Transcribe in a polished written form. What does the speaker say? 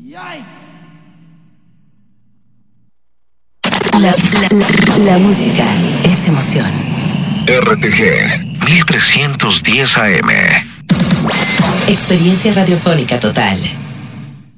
La música es emoción. RTG 1310 AM. Experiencia radiofónica total.